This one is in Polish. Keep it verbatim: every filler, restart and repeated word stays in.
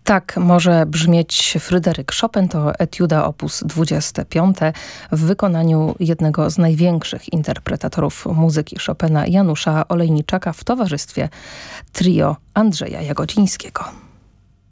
Tak może brzmieć Fryderyk Chopin, to etiuda opus dwadzieścia pięć w wykonaniu jednego z największych interpretatorów muzyki Chopina, Janusza Olejniczaka, w towarzystwie trio Andrzeja Jagodzińskiego.